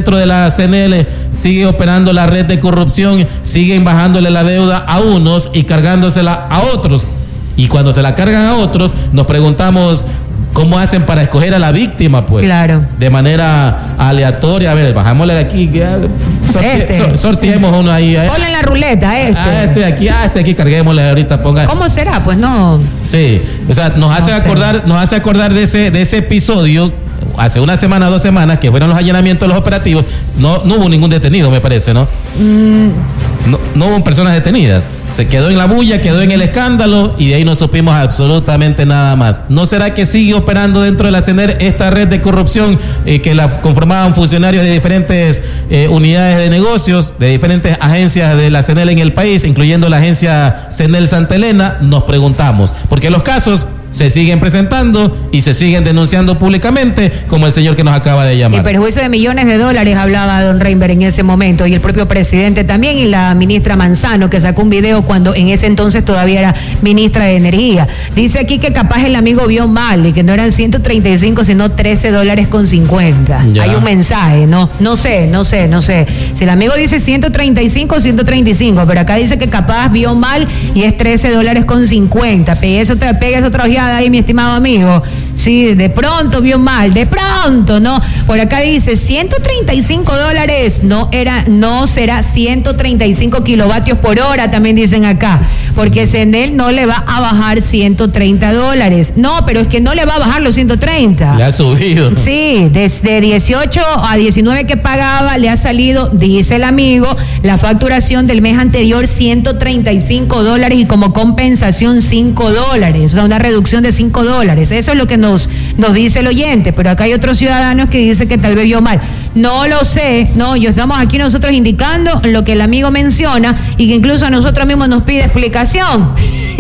dentro de la CNL sigue operando la red de corrupción, siguen bajándole la deuda a unos y cargándosela a otros. Y cuando se la cargan a otros, nos preguntamos cómo hacen para escoger a la víctima, pues. Claro. De manera aleatoria. A ver, bajámosle de aquí. Sorteemos uno ahí. Ponle la ruleta a este. Este aquí, carguémosle ahorita, ponga. ¿Cómo será? Pues no. Sí, o sea, nos hace acordar de ese episodio. Hace una semana, 2 semanas, que fueron los allanamientos, los operativos, no hubo ningún detenido, me parece, ¿no? No hubo personas detenidas. Se quedó en la bulla, quedó en el escándalo y de ahí no supimos absolutamente nada más. ¿No será que sigue operando dentro de la CNL esta red de corrupción que la conformaban funcionarios de diferentes unidades de negocios, de diferentes agencias de la CNL en el país, incluyendo la agencia CNL Santa Elena? Nos preguntamos, porque los casos se siguen presentando y se siguen denunciando públicamente, como el señor que nos acaba de llamar. El perjuicio de millones de dólares, hablaba don Reinberg en ese momento, y el propio presidente también, y la ministra Manzano, que sacó un video cuando en ese entonces todavía era ministra de Energía. Dice aquí que capaz el amigo vio mal y que no eran 135 sino $13.50. Ya. Hay un mensaje, ¿no? No sé. Si el amigo dice 135, 135, pero acá dice que capaz vio mal y es $13.50. Pegues otra ojeada ahí, mi estimado amigo. Sí, de pronto vio mal, ¿no? Por acá dice $135, no será 135 kilovatios por hora, también dicen acá, porque CNL no le va a bajar $130. No, pero es que no le va a bajar los 130. Le ha subido. Sí, desde 18 a 19 que pagaba, le ha salido, dice el amigo, la facturación del mes anterior $135 y como compensación $5. O sea, una reducción de $5. Eso es lo que nos dice el oyente, pero acá hay otros ciudadanos que dicen que tal vez vio mal. No lo sé, yo estamos aquí nosotros indicando lo que el amigo menciona y que incluso a nosotros mismos nos pide explicación.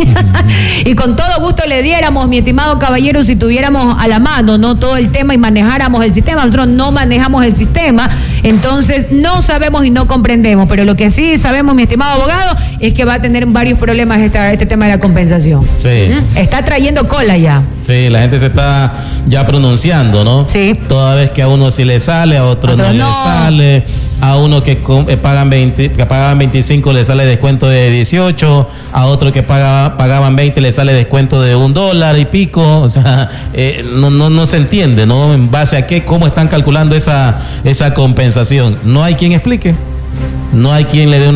Y con todo gusto le diéramos, mi estimado caballero, si tuviéramos a la mano, ¿no?, todo el tema y manejáramos el sistema. Nosotros no manejamos el sistema, entonces no sabemos y no comprendemos, pero lo que sí sabemos, mi estimado abogado, es que va a tener varios problemas este tema de la compensación. Sí. Está trayendo cola ya. Sí, la gente se está ya pronunciando, ¿no? Sí. Toda vez que a uno sí le sale, a otro no le sale. A uno que pagaban 25 le sale descuento de 18, a otro que pagaban 20 le sale descuento de $1 y pico. O sea, no se entiende, ¿no? En base a qué, cómo están calculando esa compensación. No hay quien explique. No hay quien le dé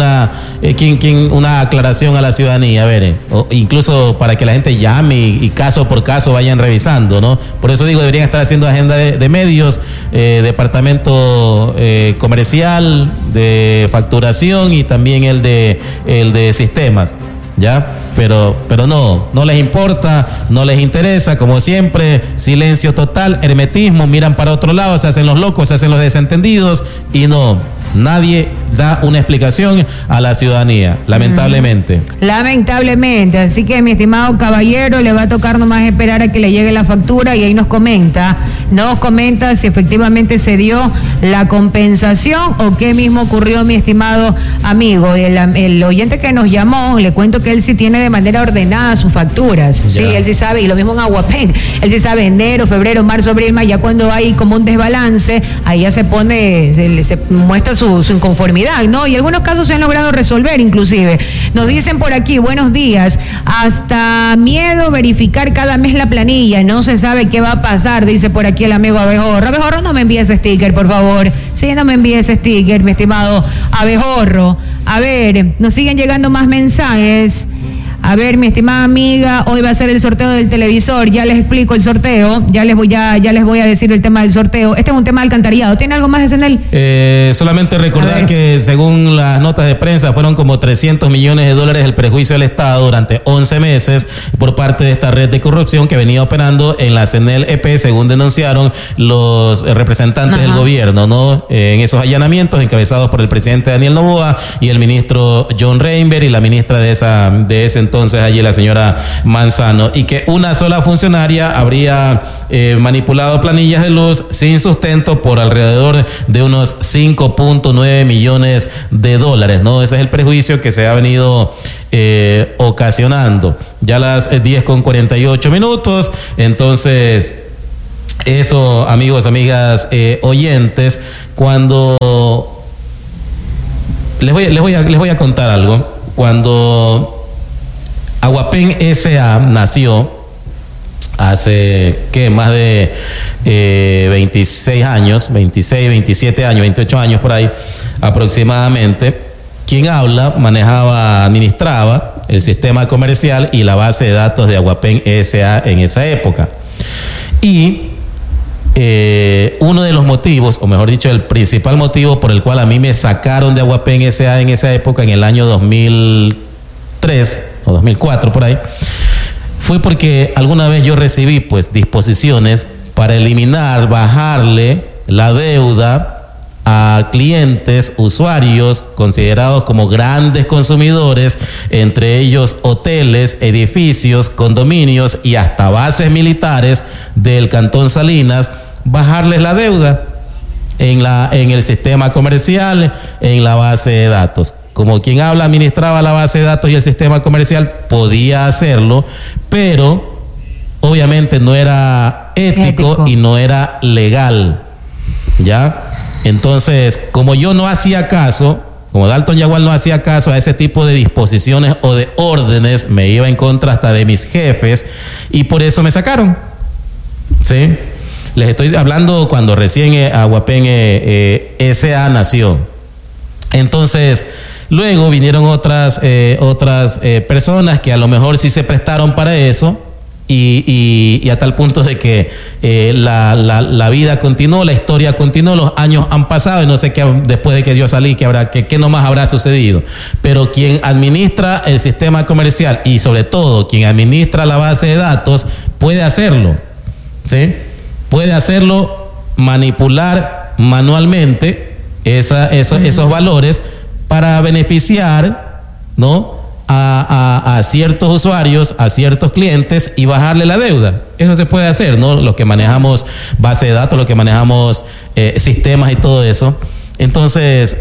una aclaración a la ciudadanía, a ver, incluso para que la gente llame y caso por caso vayan revisando, ¿no? Por eso digo, deberían estar haciendo agenda de medios, departamento comercial, de facturación y también el de sistemas, ¿ya? Pero no les importa, no les interesa, como siempre, silencio total, hermetismo, miran para otro lado, se hacen los locos, se hacen los desentendidos y nadie da una explicación a la ciudadanía, lamentablemente. Lamentablemente, así que mi estimado caballero, le va a tocar nomás esperar a que le llegue la factura y ahí nos comenta si efectivamente se dio la compensación o qué mismo ocurrió, mi estimado amigo. El oyente que nos llamó, le cuento que él sí tiene de manera ordenada sus facturas. Ya. Sí, él sí sabe, y lo mismo en Aguapen, él sí sabe enero, febrero, marzo, abril, mayo, ya cuando hay como un desbalance, ahí ya se muestra su inconformidad, ¿no? Y algunos casos se han logrado resolver, inclusive. Nos dicen por aquí, buenos días, hasta miedo verificar cada mes la planilla, no se sabe qué va a pasar, dice por aquí el amigo Abejorro. Abejorro, no me envíe ese sticker, por favor. Sí, no me envíe ese sticker, mi estimado Abejorro. A ver, nos siguen llegando más mensajes. A ver, mi estimada amiga, hoy va a ser el sorteo del televisor. Ya les explico el sorteo. Ya les voy a decir el tema del sorteo. Este es un tema de alcantarillado. ¿Tiene algo más de CNL? Solamente recordar que según las notas de prensa fueron como $300 millones el perjuicio del Estado durante 11 meses por parte de esta red de corrupción que venía operando en la CNL EP, según denunciaron los representantes del gobierno, ¿no? En esos allanamientos encabezados por el presidente Daniel Noboa y el ministro John Reinberg y la ministra de ese entonces allí, la señora Manzano, y que una sola funcionaria habría manipulado planillas de luz sin sustento por alrededor de unos $5.9 millones, ¿no? Ese es el prejuicio que se ha venido ocasionando. Ya a las 10:48, entonces Eso, amigos, amigas, oyentes, cuando les voy a contar algo. Cuando Aguapén S.A. nació hace más de 26 años, 26, 27 años, 28 años por ahí aproximadamente, quien habla administraba el sistema comercial y la base de datos de Aguapén S.A. en esa época. Y uno de los motivos, o mejor dicho, el principal motivo por el cual a mí me sacaron de Aguapén S.A. en esa época, en el año 2003 o 2004 por ahí, fue porque alguna vez yo recibí pues disposiciones para bajarle la deuda a clientes, usuarios considerados como grandes consumidores, entre ellos hoteles, edificios, condominios y hasta bases militares del Cantón Salinas, bajarles la deuda en el sistema comercial, en la base de datos. Como quien administraba la base de datos y el sistema comercial, podía hacerlo, pero obviamente no era ético y no era legal, ¿ya? Entonces, como yo no hacía caso, como Dalton Yagual no hacía caso a ese tipo de disposiciones o de órdenes, me iba en contra hasta de mis jefes y por eso me sacaron, ¿sí? Les estoy hablando cuando recién Aguapén S.A. nació. Entonces, luego vinieron otras personas que a lo mejor sí se prestaron para eso y a tal punto de que la vida continuó, la historia continuó, los años han pasado y no sé qué después de que yo salí, qué nomás habrá sucedido. Pero quien administra el sistema comercial y sobre todo quien administra la base de datos puede hacerlo, ¿sí? Puede hacerlo, manipular manualmente esos valores para beneficiar, ¿no?, a ciertos usuarios, a ciertos clientes y bajarle la deuda. Eso se puede hacer, ¿no? Los que manejamos base de datos, los que manejamos sistemas y todo eso. Entonces,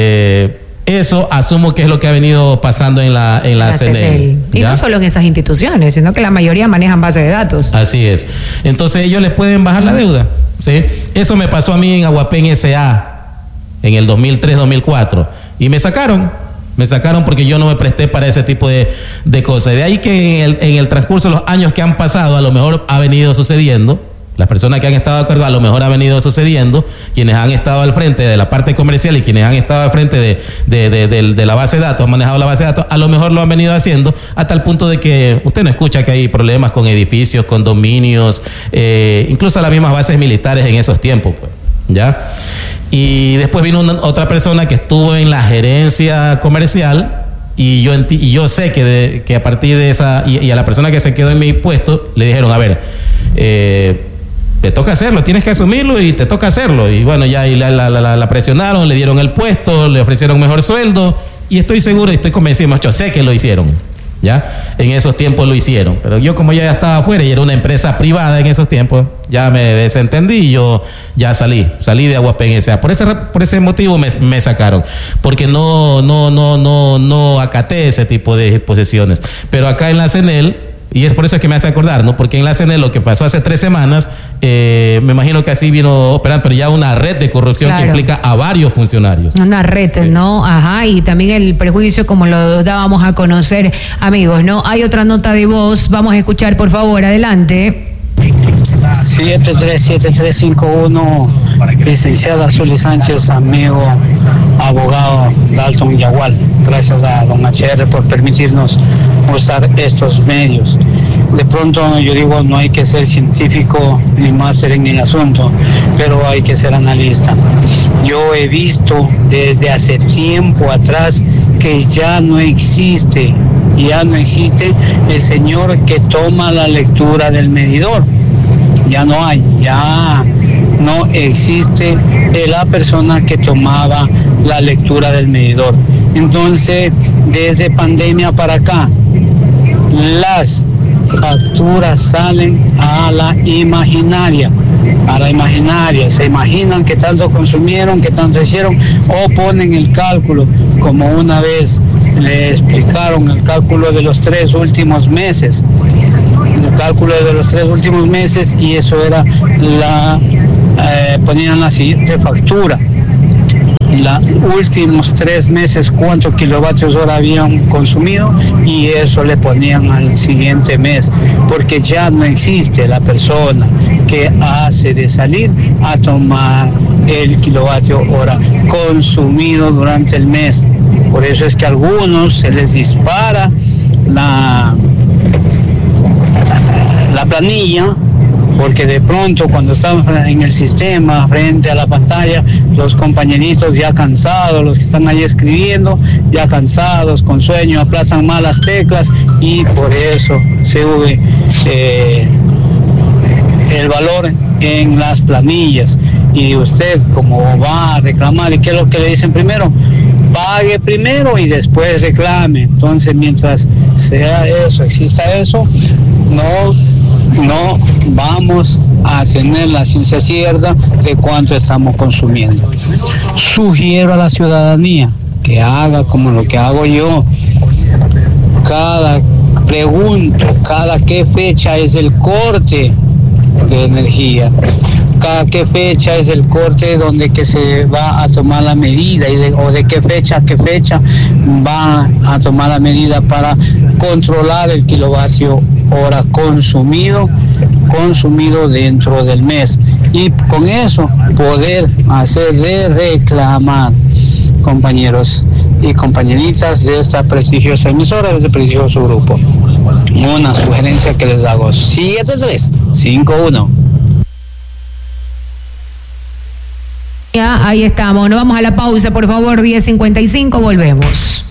eso asumo que es lo que ha venido pasando en la CNEL. Y no solo en esas instituciones, sino que la mayoría manejan base de datos. Así es. Entonces ellos les pueden bajar la deuda, ¿sí? Eso me pasó a mí en Aguapén S.A. en el 2003-2004 y me sacaron porque yo no me presté para ese tipo de cosas. De ahí que en el transcurso de los años que han pasado, a lo mejor ha venido sucediendo, las personas que han estado de acuerdo, a lo mejor ha venido sucediendo, quienes han estado al frente de la parte comercial y quienes han estado al frente de la base de datos, han manejado la base de datos, a lo mejor lo han venido haciendo a tal punto de que usted no escucha que hay problemas con edificios, condominios, incluso las mismas bases militares en esos tiempos, pues, ¿ya? Y después vino otra persona que estuvo en la gerencia comercial y yo sé que a partir de esa, y a la persona que se quedó en mi puesto, le dijeron, a ver, te toca hacerlo, tienes que asumirlo y te toca hacerlo. Y bueno, ya y la presionaron, le dieron el puesto, le ofrecieron mejor sueldo y estoy seguro y estoy convencido, yo sé que lo hicieron, ¿ya? En esos tiempos lo hicieron, pero yo como ya estaba afuera y era una empresa privada en esos tiempos, ya me desentendí y yo ya salí de Aguapén S.A. Por ese motivo me sacaron, porque no acaté ese tipo de disposiciones. Pero acá en la CNEL, y es por eso que me hace acordar, ¿no? Porque en la CNEL lo que pasó hace 3 semanas, me imagino que así vino operando, pero ya una red de corrupción, claro, que implica a varios funcionarios. Una red, sí, ¿no? Ajá, y también el prejuicio como lo dábamos a conocer, amigos, ¿no? Hay otra nota de voz, vamos a escuchar, por favor, adelante. 737351, licenciada Zuli Sánchez, amigo abogado Dalton Yagual. Gracias a don HR por permitirnos usar estos medios. De pronto yo digo, no hay que ser científico ni máster en el asunto, pero hay que ser analista. Yo he visto desde hace tiempo atrás que ya no existe el señor que toma la lectura del medidor. Ya no existe la persona que tomaba la lectura del medidor. Entonces, desde pandemia para acá, las facturas salen a la imaginaria. a la imaginaria, se imaginan qué tanto consumieron, qué tanto hicieron, o ponen el cálculo, como una vez le explicaron el cálculo de los 3 últimos meses. El cálculo de los 3 últimos meses, y eso era ponían la siguiente factura. Los últimos 3 meses cuántos kilovatios hora habían consumido, y eso le ponían al siguiente mes, porque ya no existe la persona que hace de salir a tomar el kilovatio hora consumido durante el mes. Por eso es que a algunos se les dispara la planilla, porque de pronto cuando estamos en el sistema, frente a la pantalla, los compañeritos ya cansados, los que están ahí escribiendo, ya cansados, con sueño, aplazan mal las teclas, y por eso se sube el valor en las planillas. Y usted, como va a reclamar, ¿y qué es lo que le dicen primero? Pague primero y después reclame. Entonces, mientras sea eso, exista eso, no vamos a tener la ciencia cierta de cuánto estamos consumiendo. Sugiero a la ciudadanía que haga como lo que hago yo. Cada qué fecha es el corte de energía, cada qué fecha es el corte donde que se va a tomar la medida, o de qué fecha a qué fecha va a tomar la medida para controlar el kilovatio hora consumido dentro del mes, y con eso poder hacer de reclamar, compañeros y compañeritas de esta prestigiosa emisora, de este prestigioso grupo. Una sugerencia que les hago: 7351. Ya, ahí estamos. Nos vamos a la pausa, por favor, 10:55, volvemos.